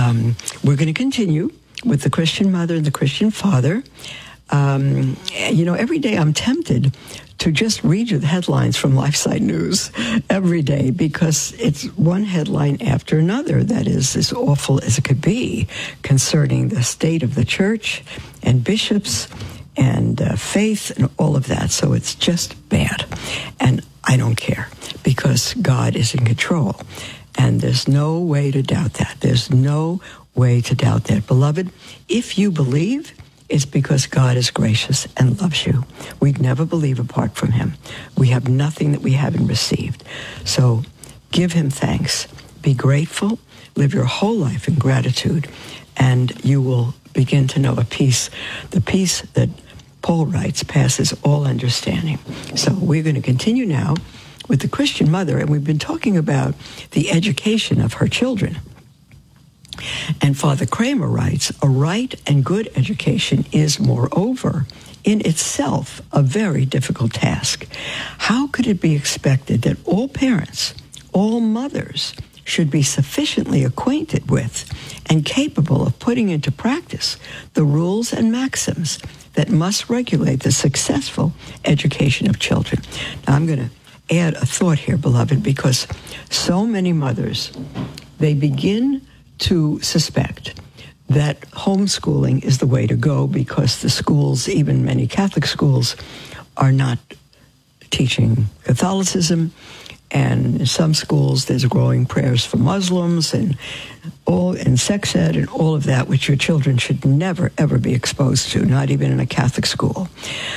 we're going to continue with the Christian mother and the Christian father. Every day I'm tempted to just read you the headlines from LifeSite News every day, because it's one headline after another that is as awful as it could be concerning the state of the church and bishops and faith and all of that. So it's just bad. And I don't care, because God is in control. And there's no way to doubt that. There's no way to doubt that. Beloved, if you believe, it's because God is gracious and loves you. We'd never believe apart from him. We have nothing that we haven't received. So give him thanks. Be grateful. Live your whole life in gratitude. And you will begin to know a peace. The peace that Paul writes passes all understanding. So we're going to continue now with the Christian mother, and we've been talking about the education of her children. And Father Kramer writes, a right and good education is, moreover, in itself a very difficult task. How could it be expected that all parents, all mothers, should be sufficiently acquainted with and capable of putting into practice the rules and maxims that must regulate the successful education of children? Now, I'm going to add a thought here, beloved, because so many mothers, they begin to suspect that homeschooling is the way to go, because the schools, even many Catholic schools, are not teaching Catholicism. And in some schools, there's growing prayers for Muslims and sex ed and all of that, which your children should never, ever be exposed to, not even in a Catholic school.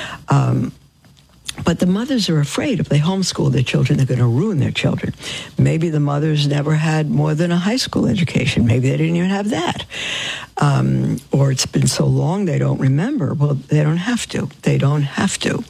But the mothers are afraid if they homeschool their children, they're going to ruin their children. Maybe the mothers never had more than a high school education. Maybe they didn't even have that. Or it's been so long they don't remember. Well, they don't have to. They don't have to.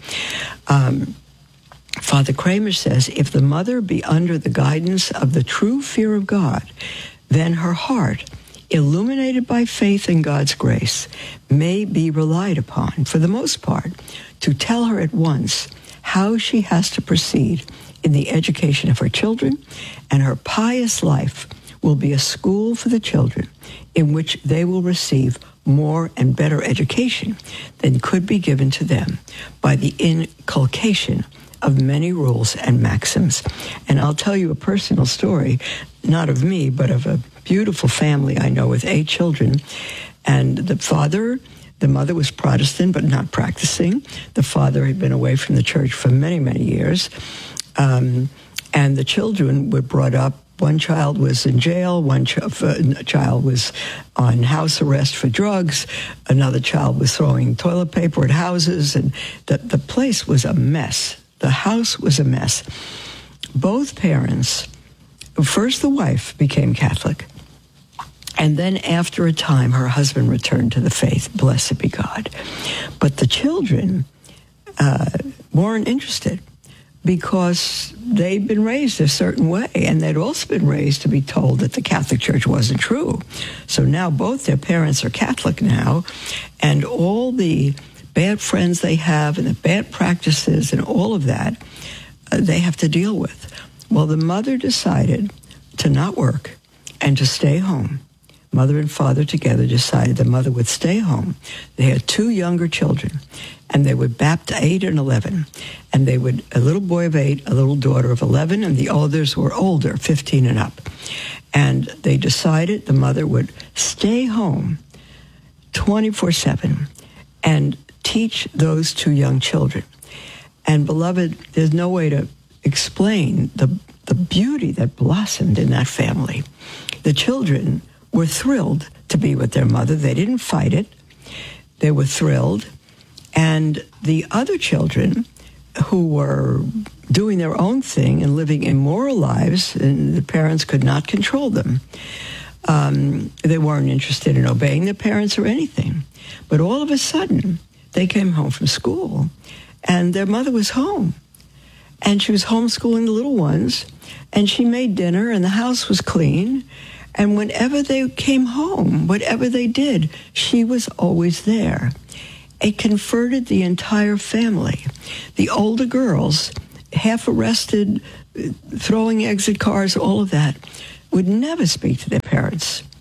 Father Kramer says, if the mother be under the guidance of the true fear of God, then her heart, illuminated by faith in God's grace, may be relied upon, for the most part, to tell her at once how she has to proceed in the education of her children, and her pious life will be a school for the children in which they will receive more and better education than could be given to them by the inculcation of many rules and maxims. And I'll tell you a personal story, not of me, but of a beautiful family I know with 8 children. And the mother was Protestant, but not practicing. The father had been away from the church for many, many years. And the children were brought up. One child was in jail. One child was on house arrest for drugs. Another child was throwing toilet paper at houses. And the place was a mess. The house was a mess. Both parents, first the wife became Catholic, and then after a time, her husband returned to the faith, blessed be God. But the children weren't interested, because they'd been raised a certain way, and they'd also been raised to be told that the Catholic Church wasn't true. So now both their parents are Catholic now, and all the bad friends they have and the bad practices and all of that, they have to deal with. Well, the mother decided to not work and to stay home. Mother and father together decided the mother would stay home. They had 2 younger children, and they would baptize 8 and 11. And they would, a little boy of 8, a little daughter of 11, and the others were older, 15 and up. And they decided the mother would stay home 24/7 and teach those 2 young children. And beloved, there's no way to explain the beauty that blossomed in that family. The children were thrilled to be with their mother. They didn't fight it. They were thrilled. And the other children who were doing their own thing and living immoral lives, and the parents could not control them. They weren't interested in obeying their parents or anything. But all of a sudden, they came home from school, and their mother was home. And she was homeschooling the little ones, and she made dinner, and the house was clean. And whenever they came home, whatever they did, she was always there. It converted the entire family. The older girls, half arrested, throwing eggs at cars, all of that, would never speak to their parents.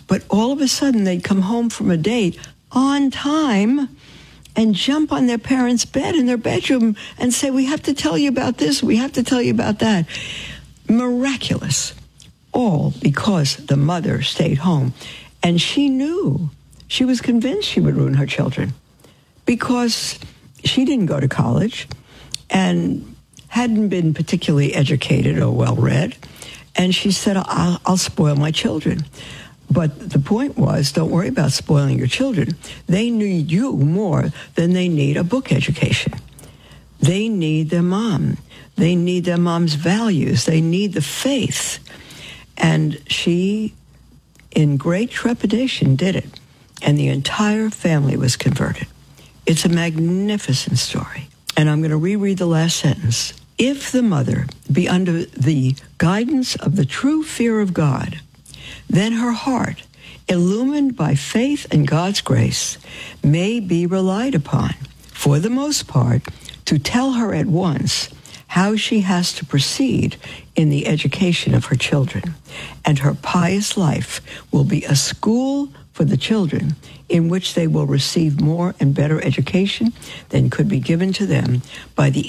But all of a sudden, they'd come home from a date on time and jump on their parents' bed in their bedroom and say, we have to tell you about this, we have to tell you about that. Miraculous. All because the mother stayed home. And she knew, she was convinced she would ruin her children because she didn't go to college and hadn't been particularly educated or well-read. And she said, I'll spoil my children. But the point was, don't worry about spoiling your children. They need you more than they need a book education. They need their mom. They need their mom's values. They need the faith. And she, in great trepidation, did it. And the entire family was converted. It's a magnificent story. And I'm going to reread the last sentence. If the mother be under the guidance of the true fear of God, then her heart, illumined by faith and God's grace, may be relied upon, for the most part, to tell her at once how she has to proceed in the education of her children. And her pious life will be a school for the children in which they will receive more and better education than could be given to them by the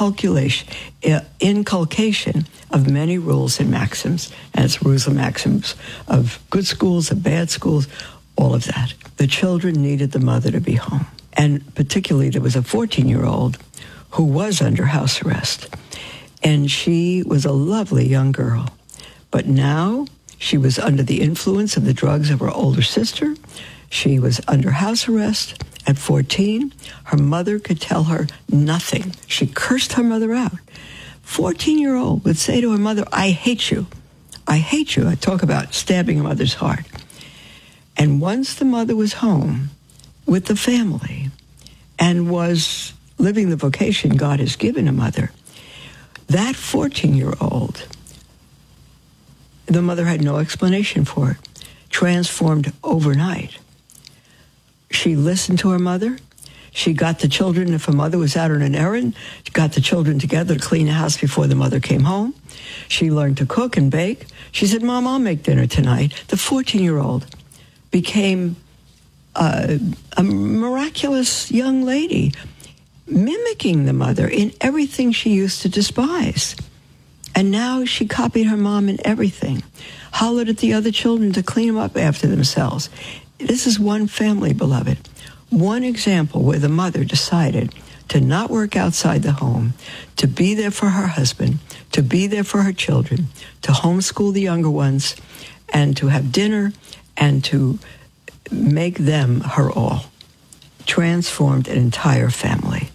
inculcation of many rules and maxims, as rules and maxims of good schools, of bad schools, all of that. The children needed the mother to be home. And particularly there was a 14-year-old who was under house arrest. And she was a lovely young girl. But now she was under the influence of the drugs of her older sister. She was under house arrest at 14. Her mother could tell her nothing. She cursed her mother out. 14-year-old would say to her mother, I hate you. I hate you. I talk about stabbing a mother's heart. And once the mother was home with the family and was living the vocation God has given a mother, that 14-year-old, the mother had no explanation for it, transformed overnight. She listened to her mother. She got the children, if her mother was out on an errand, she got the children together to clean the house before the mother came home. She learned to cook and bake. She said, Mom, I'll make dinner tonight. The 14-year-old became a miraculous young lady, mimicking the mother in everything she used to despise. And now she copied her mom in everything, hollered at the other children to clean them up after themselves. This is one family, beloved. One example where the mother decided to not work outside the home, to be there for her husband, to be there for her children, to homeschool the younger ones, and to have dinner, and to make them her all. Transformed an entire family.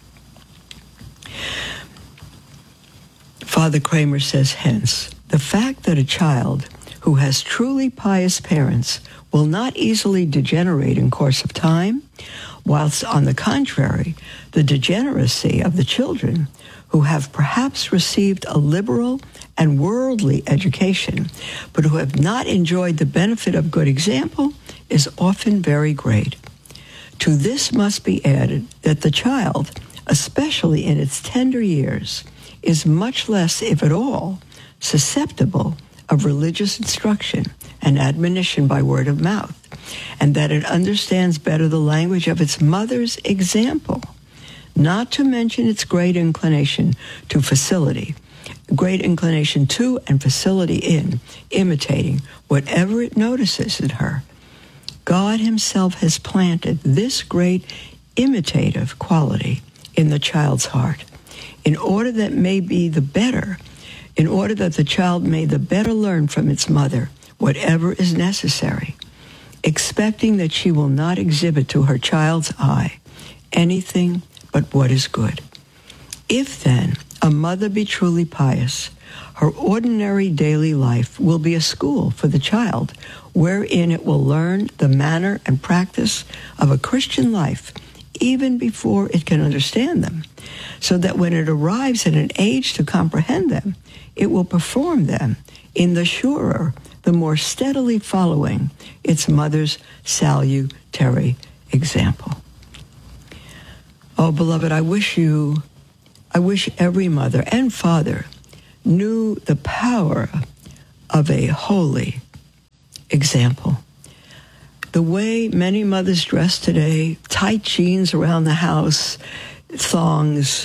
Father Kramer says, hence, the fact that a child who has truly pious parents will not easily degenerate in course of time, whilst on the contrary, the degeneracy of the children who have perhaps received a liberal and worldly education, but who have not enjoyed the benefit of good example, is often very great. To this must be added that the child, especially in its tender years, is much less, if at all, susceptible of religious instruction and admonition by word of mouth, and that it understands better the language of its mother's example, not to mention its great inclination to and facility in imitating whatever it notices in her. God himself has planted this great imitative quality in the child's heart, in order that the child may the better learn from its mother whatever is necessary, expecting that she will not exhibit to her child's eye anything but what is good. If then a mother be truly pious, her ordinary daily life will be a school for the child, wherein it will learn the manner and practice of a Christian life even before it can understand them, so that when it arrives at an age to comprehend them, it will perform them in the surer, the more steadily following its mother's salutary example. Oh, beloved, I wish every mother and father knew the power of a holy example. the way many mothers dress today, tight jeans around the house, thongs,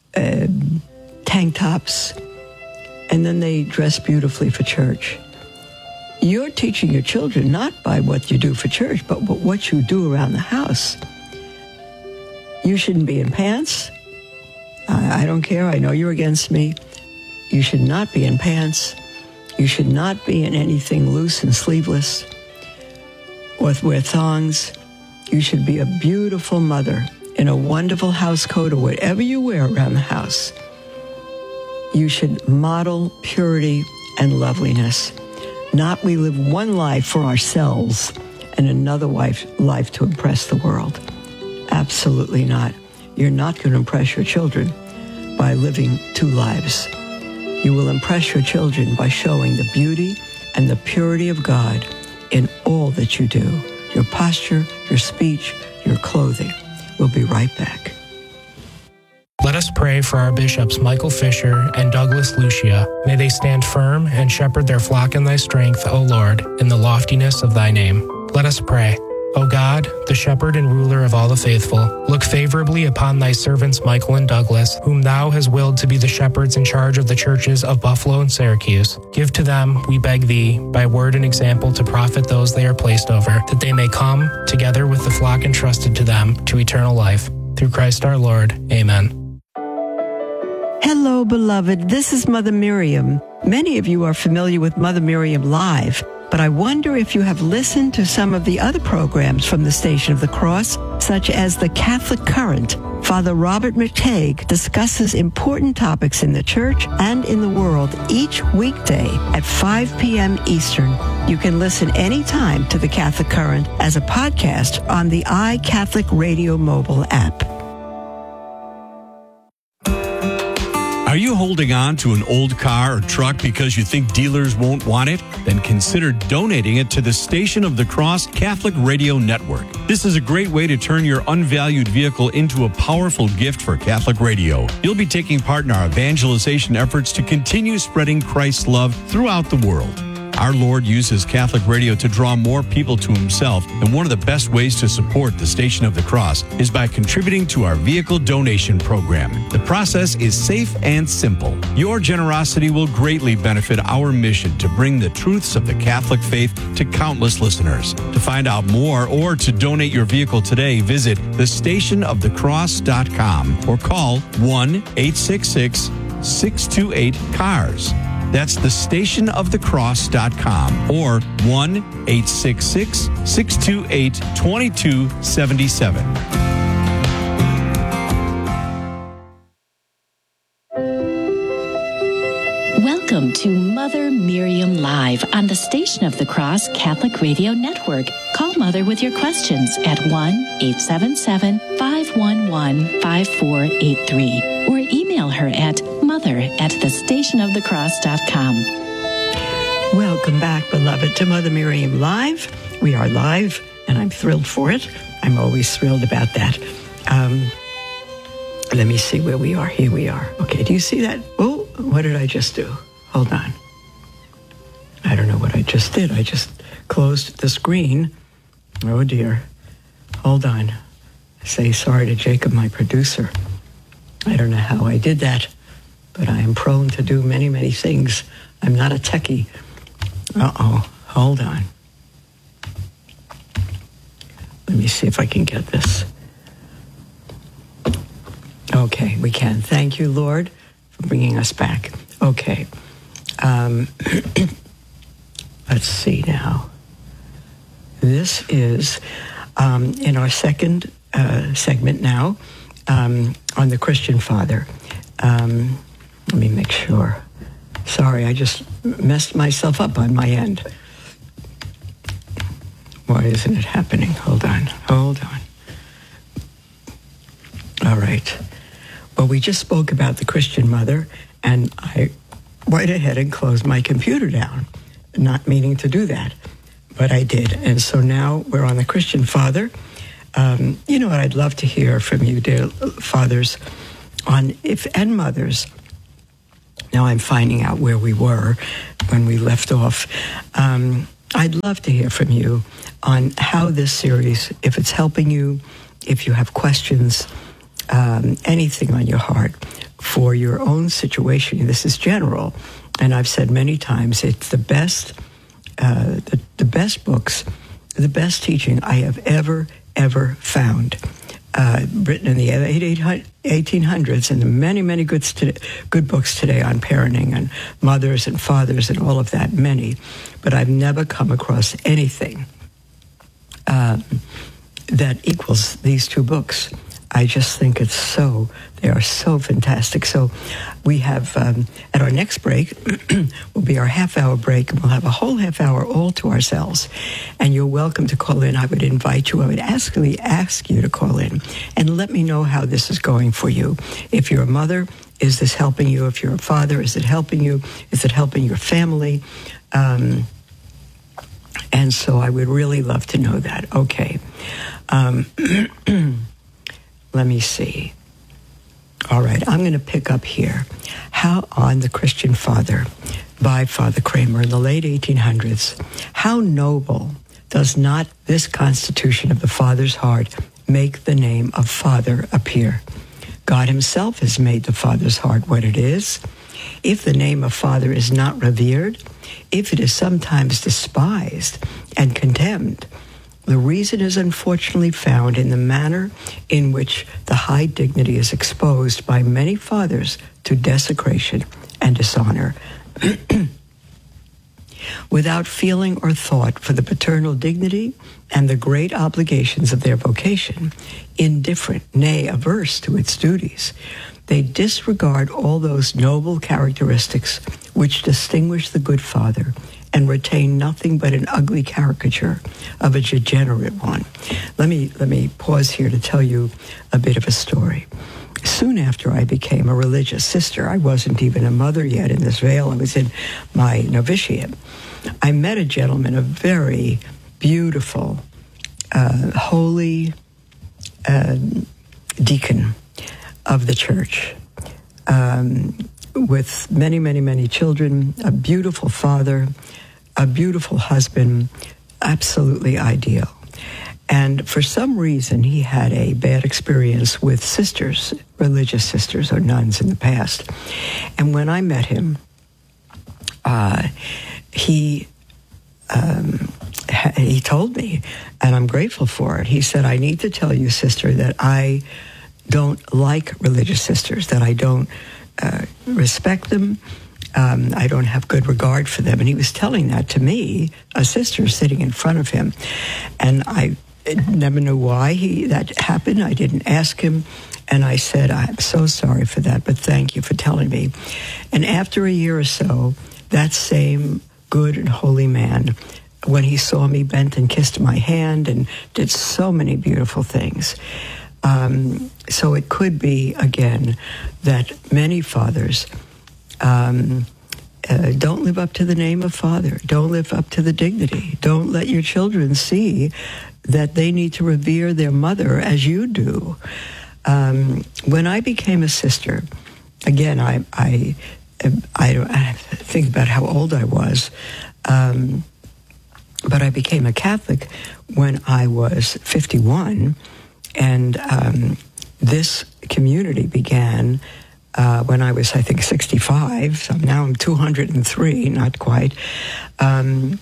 tank tops, and then they dress beautifully for church. You're teaching your children not by what you do for church, but what you do around the house. You shouldn't be in pants. I don't care. I know you're against me. You should not be in pants. You should not be in anything loose and sleeveless or wear thongs. You should be a beautiful mother in a wonderful house coat or whatever you wear around the house. You should model purity and loveliness. Not we live one life for ourselves and another life to impress the world. Absolutely not. You're not going to impress your children by living two lives. You will impress your children by showing the beauty and the purity of God in all that you do. Your posture, your speech, your clothing. We'll be right back. Let us pray for our bishops Michael Fisher and Douglas Lucia. May they stand firm and shepherd their flock in thy strength, O Lord, in the loftiness of thy name. Let us pray. O God, the shepherd and ruler of all the faithful, look favorably upon thy servants Michael and Douglas, whom thou hast willed to be the shepherds in charge of the churches of Buffalo and Syracuse. Give to them, we beg thee, by word and example to profit those they are placed over, that they may come, together with the flock entrusted to them, to eternal life. Through Christ our Lord. Amen. Hello, beloved. This is Mother Miriam. Many of you are familiar with Mother Miriam Live, but I wonder if you have listened to some of the other programs from the Station of the Cross, such as the Catholic Current. Father Robert McTague discusses important topics in the church and in the world each weekday at 5 p.m. Eastern. You can listen anytime to the Catholic Current as a podcast on the iCatholic Radio mobile app. Are you holding on to an old car or truck because you think dealers won't want it? Then consider donating it to the Station of the Cross Catholic Radio Network. This is a great way to turn your unvalued vehicle into a powerful gift for Catholic radio. You'll be taking part in our evangelization efforts to continue spreading Christ's love throughout the world. Our Lord uses Catholic radio to draw more people to himself, and one of the best ways to support the Station of the Cross is by contributing to our vehicle donation program. The process is safe and simple. Your generosity will greatly benefit our mission to bring the truths of the Catholic faith to countless listeners. To find out more or to donate your vehicle today, visit thestationofthecross.com or call 1-866-628-CARS. That's thestationofthecross.com or 1-866-628-2277. Welcome to Mother Miriam Live on the Station of the Cross Catholic Radio Network. Call Mother with your questions at 1-877-511-5483 or email her at mother@thestationofthecross.com. Welcome back, beloved, to Mother Miriam Live. We are live, and I'm thrilled for it. I'm always thrilled about that. Let me see where we are. Here we are. Okay, do you see that? Oh, what did I just do? Hold on. I don't know what I just did. I just closed the screen. Oh, dear. Hold on. I say sorry to Jacob, my producer. I don't know how I did that, but I am prone to do many, many things. I'm not a techie. Uh-oh. Hold on. Let me see if I can get this. Okay, we can. Thank you, Lord, for bringing us back. Okay. Let's see now. This is in our second segment now on the Christian Father. Let me make sure. Sorry, I just messed myself up on my end. Why isn't it happening? Hold on. All right. Well, we just spoke about the Christian Mother, and I went ahead and closed my computer down, not meaning to do that, but I did. And so now we're on the Christian Father. You know what? I'd love to hear from you, dear fathers, and mothers. Now I'm finding out where we were when we left off. I'd love to hear from you on how this series, if it's helping you, if you have questions, anything on your heart for your own situation. This is general, and I've said many times, it's the best, the best books, the best teaching I have ever found, written in the 1800s, and many good books today on parenting and mothers and fathers and all of that, many. But I've never come across anything that equals these two books. I just think they are so fantastic. So we have, at our next break, will be our half-hour break, and we'll have a whole half hour all to ourselves. And you're welcome to call in. I would invite you, I would ask you to call in and let me know how this is going for you. If you're a mother, is this helping you? If you're a father, is it helping you? Is it helping your family? And so I would really love to know that. Okay. Let me see. All right, I'm going to pick up here. How on The Christian Father by Father Kramer in the late 1800s. How noble does not this constitution of the Father's heart make the name of Father appear? God himself has made the Father's heart what it is. If the name of Father is not revered, if it is sometimes despised and contemned, the reason is unfortunately found in the manner in which the high dignity is exposed by many fathers to desecration and dishonor. Without feeling or thought for the paternal dignity and the great obligations of their vocation, indifferent, nay, averse to its duties, they disregard all those noble characteristics which distinguish the good father and retain nothing but an ugly caricature of a degenerate one. Let me pause here to tell you a bit of a story. Soon after I became a religious sister, I wasn't even a mother yet in this veil. I was in my novitiate. I met a gentleman, a very beautiful, holy deacon of the church, with many children, a beautiful father, a beautiful husband, absolutely ideal. And for some reason, he had a bad experience with sisters, religious sisters or nuns in the past. And when I met him, he told me, and I'm grateful for it, he said, I need to tell you, sister, that I don't like religious sisters, that I don't respect them. I don't have good regard for them. And he was telling that to me, a sister sitting in front of him. And I never knew why that happened. I didn't ask him. And I said, I'm so sorry for that, but thank you for telling me. And after a year or so, that same good and holy man, when he saw me, bent and kissed my hand and did so many beautiful things. So it could be, again, that many fathers don't live up to the name of father, don't live up to the dignity, don't let your children see that they need to revere their mother as you do. When I became a sister, again, I think about how old I was, but I became a Catholic when I was 51, and this community began when I was, I think, 65. So now I'm 203, not quite. And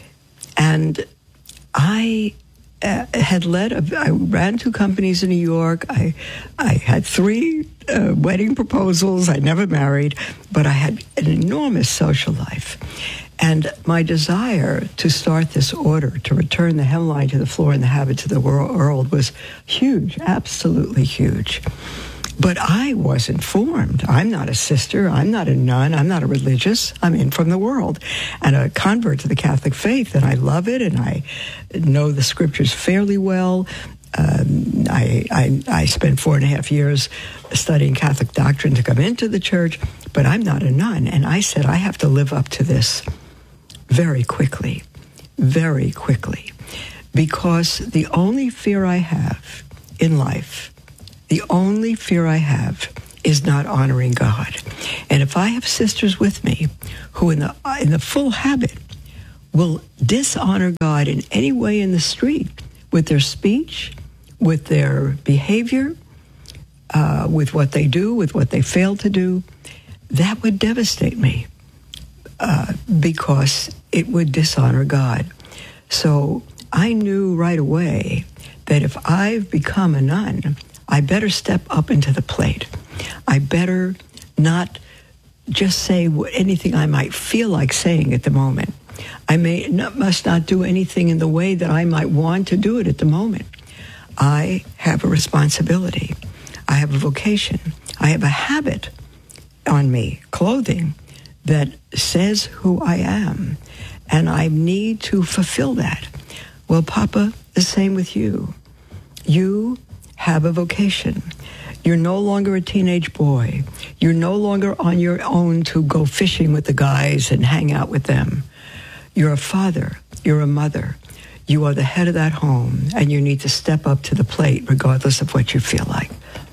I I ran 2 companies in New York. I had 3 wedding proposals. I never married, but I had an enormous social life. And my desire to start this order, to return the hemline to the floor and the habit to the world, was huge, absolutely huge. But I wasn't formed. I'm not a sister. I'm not a nun. I'm not a religious. I'm in from the world and a convert to the Catholic faith. And I love it, and I know the scriptures fairly well. I spent 4.5 years studying Catholic doctrine to come into the church, but I'm not a nun. And I said, I have to live up to this very quickly, because the only fear I have in life, the only fear I have is not honoring God. And if I have sisters with me who in the full habit will dishonor God in any way in the street, with their speech, with their behavior, with what they do, with what they fail to do, that would devastate me because it would dishonor God. So I knew right away that if I've become a nun, I better step up into the plate. I better not just say anything I might feel like saying at the moment. I must not do anything in the way that I might want to do it at the moment. I have a responsibility. I have a vocation. I have a habit on me, clothing, that says who I am, and I need to fulfill that. Well, Papa, the same with you. You have a vocation. You're no longer a teenage boy. You're no longer on your own to go fishing with the guys and hang out with them. You're a father. You're a mother. You are the head of that home, and you need to step up to the plate regardless of what you feel like.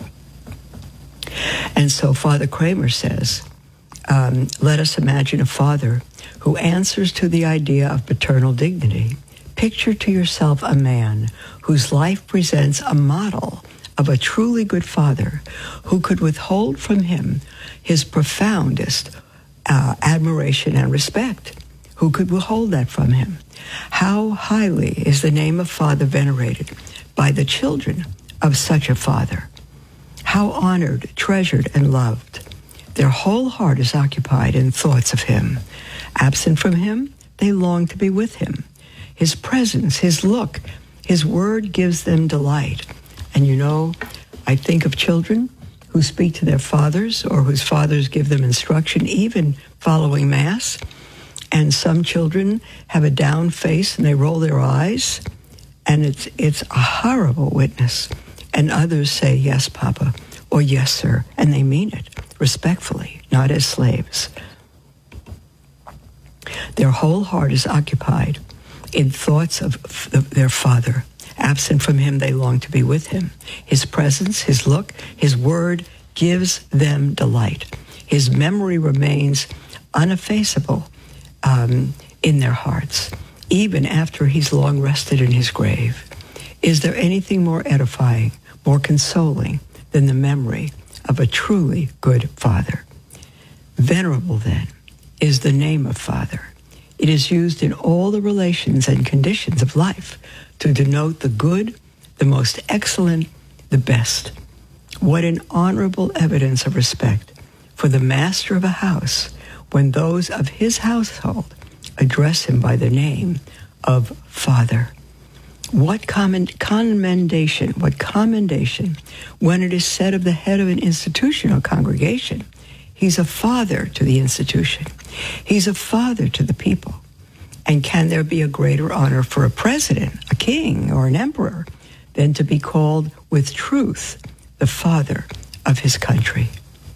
And so Father Kramer says, let us imagine a father who answers to the idea of paternal dignity. Picture to yourself a man whose life presents a model of a truly good father who could withhold from him his profoundest admiration and respect. Who could withhold that from him? How highly is the name of Father venerated by the children of such a father? How honored, treasured, and loved. Their whole heart is occupied in thoughts of him. Absent from him, they long to be with him. His presence, his look, his word gives them delight. And you know, I think of children who speak to their fathers or whose fathers give them instruction, even following Mass. And some children have a down face and they roll their eyes. And it's a horrible witness. And others say, yes, Papa, or yes, sir. And they mean it respectfully, not as slaves. Their whole heart is occupied in thoughts of their father. Absent from him, they long to be with him. His presence, his look, his word gives them delight. His memory remains uneffaceable in their hearts, even after he's long rested in his grave. Is there anything more edifying, more consoling than the memory of a truly good father? Venerable, then, is the name of Father. It is used in all the relations and conditions of life to denote the good, the most excellent, the best. What an honorable evidence of respect for the master of a house when those of his household address him by the name of Father. What commendation when it is said of the head of an institution or congregation, he's a father to the institution. He's a father to the people. And can there be a greater honor for a president, a king, or an emperor than to be called with truth the father of his country?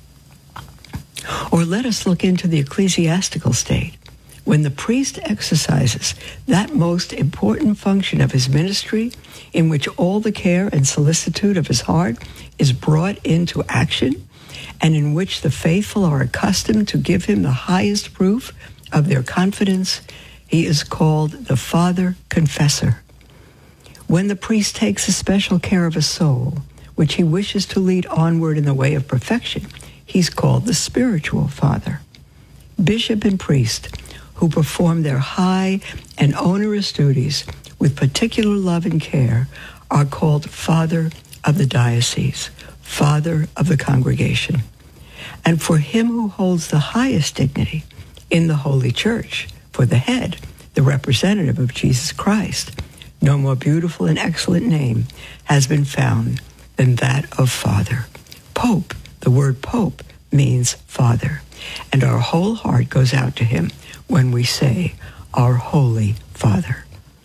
Or let us look into the ecclesiastical state. When the priest exercises that most important function of his ministry, in which all the care and solicitude of his heart is brought into action, and in which the faithful are accustomed to give him the highest proof of their confidence, he is called the Father Confessor. When the priest takes especial care of a soul, which he wishes to lead onward in the way of perfection, he's called the Spiritual Father. Bishop and priest, who perform their high and onerous duties with particular love and care, are called Father of the Diocese, Father of the Congregation. And for him who holds the highest dignity in the Holy Church, for the head, the representative of Jesus Christ, no more beautiful and excellent name has been found than that of Father. Pope, the word Pope means Father, and our whole heart goes out to him when we say, our Holy Father.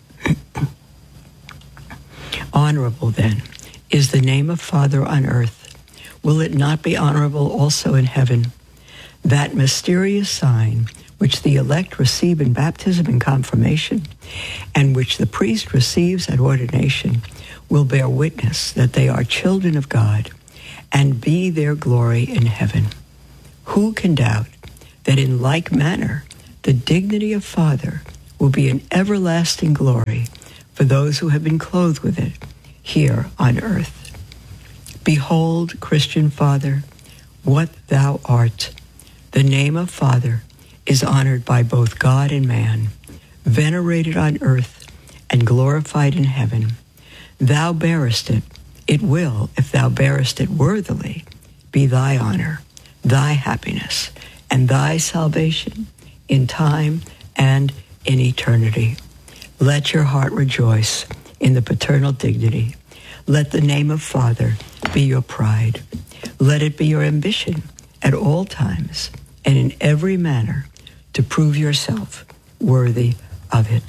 Honorable, then, is the name of Father on earth. Will it not be honorable also in heaven? That mysterious sign which the elect receive in baptism and confirmation, and which the priest receives at ordination, will bear witness that they are children of God, and be their glory in heaven. Who can doubt that in like manner the dignity of Father will be an everlasting glory for those who have been clothed with it here on earth. Behold, Christian Father, what thou art. The name of Father is honored by both God and man, venerated on earth and glorified in heaven. Thou bearest it. It will, if thou bearest it worthily, be thy honor, thy happiness, and thy salvation in time and in eternity. Let your heart rejoice in the paternal dignity. Let the name of Father be your pride. Let it be your ambition at all times and in every manner to prove yourself worthy of it.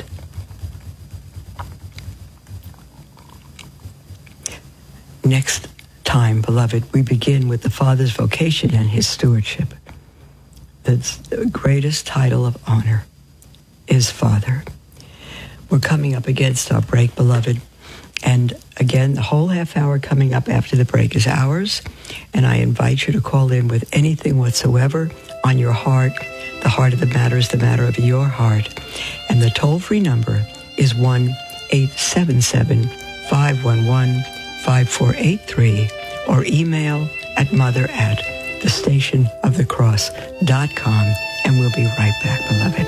Next time, beloved, we begin with the Father's vocation and his stewardship. That's the greatest title of honor is Father. We're coming up against our break, beloved. And again, the whole half hour coming up after the break is ours. And I invite you to call in with anything whatsoever on your heart. The heart of the matter is the matter of your heart. And the toll-free number is 1-877-511-5483 or email at mother@thestationofthecross.com. And we'll be right back, beloved.